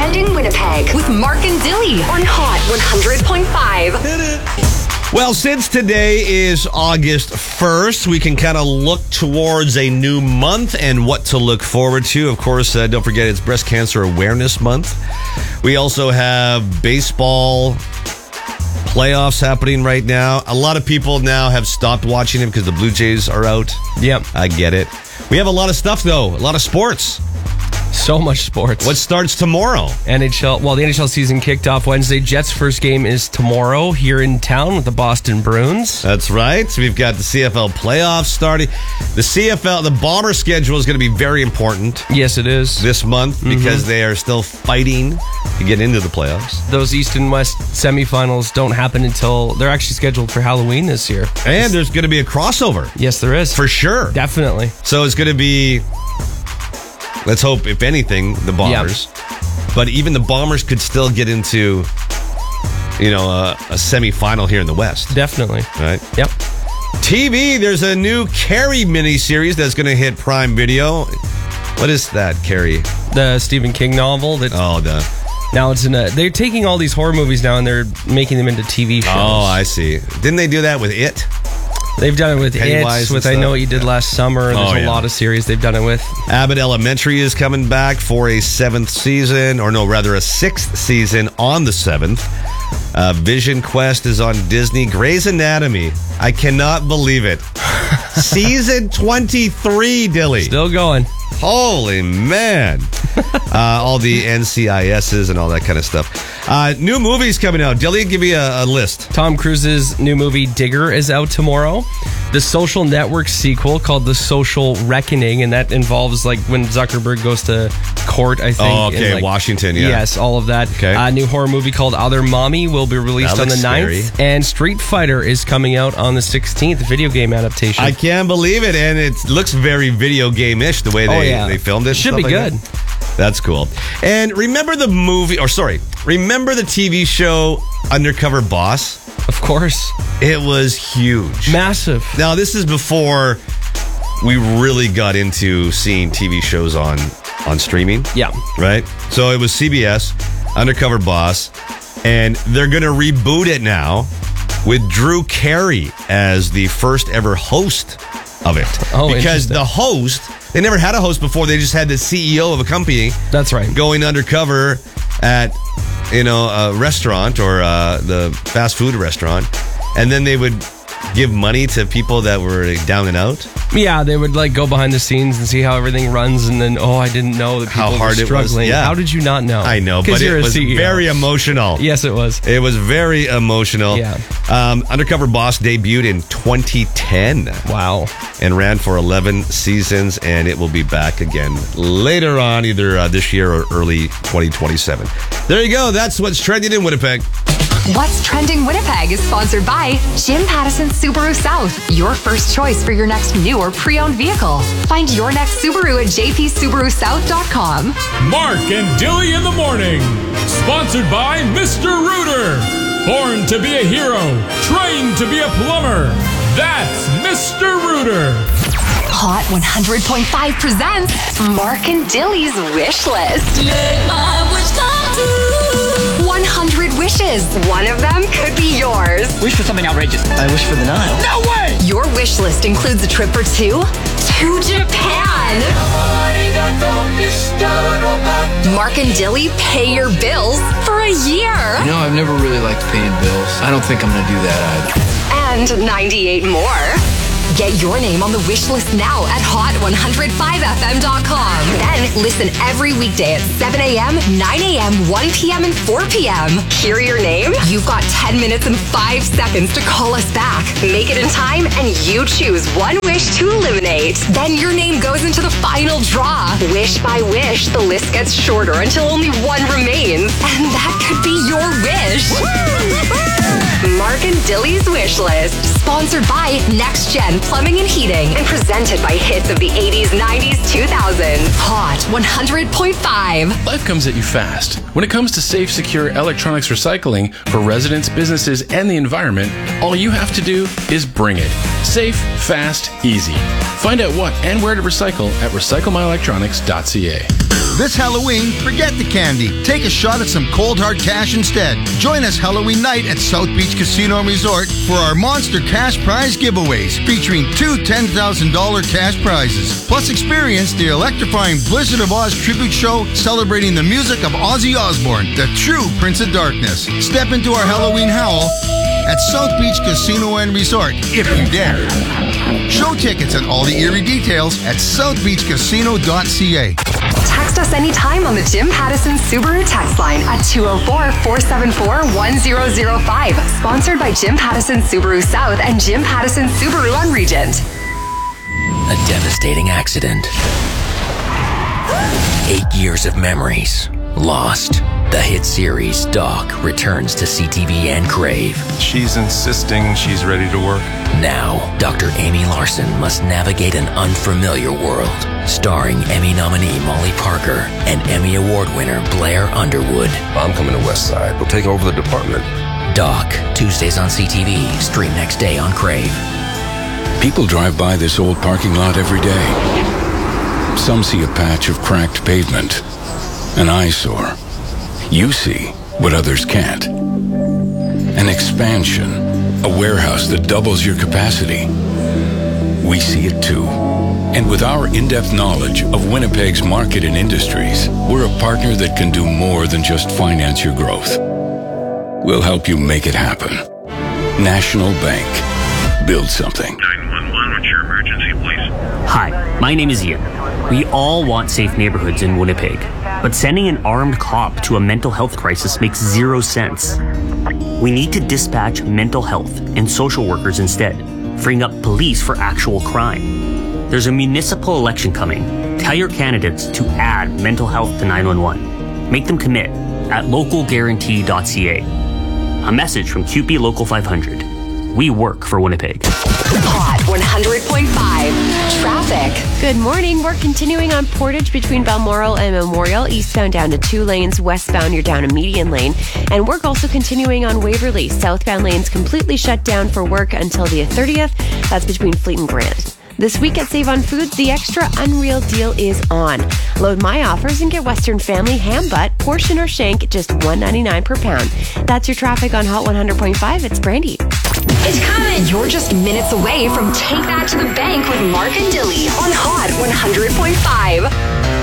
Trending Winnipeg with Mark and Dilly on Hot 100.5. Hit it. Well, since today is August 1st, we can kind of look towards a new month and what to look forward to. Of course, don't forget it's Breast Cancer Awareness Month. We also have baseball playoffs happening right now. A lot of people now have stopped watching them because the Blue Jays are out. Yep. I get it. We have a lot of stuff, though. A lot of sports. So much sports. What starts tomorrow? NHL. Well, the NHL season kicked off Wednesday. Jets' first game is tomorrow here in town with the Boston Bruins. That's right. So we've got the CFL playoffs starting. The Bomber schedule is going to be very important. Yes, it is. This month because they are still fighting to get into the playoffs. Those East and West semifinals don't happen until they're actually scheduled for Halloween this year. And there's going to be a crossover. Yes, there is. For sure. Definitely. So it's going to be, let's hope, if anything, the Bombers. Yep. But even the Bombers could still get into, a semifinal here in the West. Definitely. Right? Yep. TV, there's a new Carrie miniseries that's going to hit Prime Video. What is that, Carrie? The Stephen King novel. Now it's they're taking all these horror movies now and they're making them into TV shows. Oh, I see. Didn't they do that with It? They've done it with Pennywise It, with I Know What You Did Last Summer. There's a lot of series they've done it with. Abbott Elementary is coming back for a 7th season, or no, rather a 6th season on the 7th. Vision Quest is on Disney. Grey's Anatomy. I cannot believe it. Season 23, Dilly. Still going. Holy man. All the NCISs and all that kind of stuff. New movies coming out. Dilly, give me a list. Tom Cruise's new movie Digger is out tomorrow. The Social Network sequel called The Social Reckoning, and that involves when Zuckerberg goes to court, I think. Oh, okay, in Washington, yeah. Yes, all of that. Okay. A new horror movie called Other Mommy will be released on the 9th. Scary. And Street Fighter is coming out on the 16th, video game adaptation. I can't believe it, and it looks very video game-ish the way they filmed it. Should be good. That's cool. And remember the TV show Undercover Boss? Of course. It was huge. Massive. Now, this is before we really got into seeing TV shows on streaming. Yeah. Right? So it was CBS, Undercover Boss, and they're going to reboot it now with Drew Carey as the first ever host of it. Oh, because the host, they never had a host before. They just had the CEO of a company. That's right. Going undercover at, a restaurant or the fast food restaurant. And then they would give money to people that were down and out. Yeah, they would go behind the scenes and see how everything runs, and then I didn't know that people how hard were struggling. It was. Yeah. How did you not know? I know, but it was very emotional. Yes, it was. It was very emotional. Yeah. Undercover Boss debuted in 2010. Wow. And ran for 11 seasons, and it will be back again later on, either this year or early 2027. There you go. That's what's trending in Winnipeg. What's Trending Winnipeg is sponsored by Jim Pattison Subaru South, your first choice for your next new or pre-owned vehicle. Find your next Subaru at jpsubarusouth.com. Mark and Dilly in the morning, sponsored by Mr. Rooter. Born to be a hero, trained to be a plumber. That's Mr. Rooter. Hot 100.5 presents Mark and Dilly's Wish List. Make my wish come true. 100 wishes. One of them could be yours. Wish for something outrageous. I wish for the Nile. No way! Your wish list includes a trip for two to Japan. Mark and Dilly pay your bills for a year. I've never really liked paying bills. I don't think I'm going to do that either. And 98 more. Get your name on the wish list now at hot105fm.com. Then listen every weekday at 7 a.m., 9 a.m., 1 p.m., and 4 p.m. Hear your name? You've got 10 minutes and 5 seconds to call us back. Make it in time, and you choose one wish to eliminate. Then your name goes into the final draw. Wish by wish, the list gets shorter until only one remains. And that could be your wish. Mark and Dilly's Wish List. Sponsored by Next Gen Plumbing and Heating and presented by hits of the 80s, 90s, 2000s. Hot 100.5. Life comes at you fast. When it comes to safe, secure electronics recycling for residents, businesses, and the environment, all you have to do is bring it. Safe, fast, easy. Find out what and where to recycle at recyclemyelectronics.ca. This Halloween, forget the candy. Take a shot at some cold hard cash instead. Join us Halloween night at South Beach Casino and Resort for our Monster Cash Prize giveaways, featuring 2 $10,000 cash prizes. Plus experience the electrifying Blizzard of Oz tribute show celebrating the music of Ozzy Osbourne, the true Prince of Darkness. Step into our Halloween howl at South Beach Casino and Resort, if you dare. Show tickets and all the eerie details at southbeachcasino.ca. Text us anytime on the Jim Pattison Subaru text line at 204-474-1005. Sponsored by Jim Pattison Subaru South and Jim Pattison Subaru on Regent. A devastating accident. 8 years of memories lost. The hit series Doc returns to CTV and Crave. She's insisting she's ready to work. Now, Dr. Amy Larson must navigate an unfamiliar world. Starring Emmy nominee Molly Parker and Emmy Award winner Blair Underwood. I'm coming to West Side. We'll take over the department. Doc, Tuesdays on CTV. Stream next day on Crave. People drive by this old parking lot every day. Some see a patch of cracked pavement, an eyesore. You see what others can't. An expansion, a warehouse that doubles your capacity. We see it too. And with our in-depth knowledge of Winnipeg's market and industries, we're a partner that can do more than just finance your growth. We'll help you make it happen. National Bank. Build something. 911, what's your emergency, please? Hi, my name is Ian. We all want safe neighborhoods in Winnipeg, but sending an armed cop to a mental health crisis makes zero sense. We need to dispatch mental health and social workers instead, freeing up police for actual crime. There's a municipal election coming. Tell your candidates to add mental health to 911. Make them commit at localguarantee.ca. A message from QP Local 500. We work for Winnipeg. Hot 100.5. Traffic. Good morning. We're continuing on Portage between Balmoral and Memorial. Eastbound down to 2 lanes. Westbound, you're down a median lane. And work also continuing on Waverly. Southbound lanes completely shut down for work until the 30th. That's between Fleet and Grant. This week at Save on Foods, the extra unreal deal is on. Load my offers and get Western Family ham butt, portion or shank, just $1.99 per pound. That's your traffic on Hot 100.5. It's Brandy. It's coming. You're just minutes away from Take That to the Bank with Mark and Dilly on Hot 100.5.